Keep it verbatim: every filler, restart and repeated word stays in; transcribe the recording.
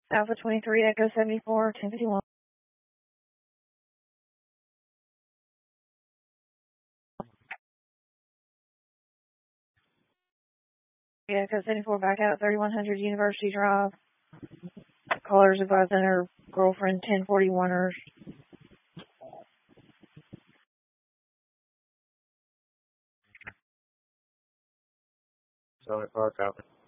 Alpha twenty-three, Echo seventy-four, ten fifty-one. Echo seventy-four, back out, thirty-one hundred University Drive. Callers advising her girlfriend, ten forty-one-ers. Sonic Park, out.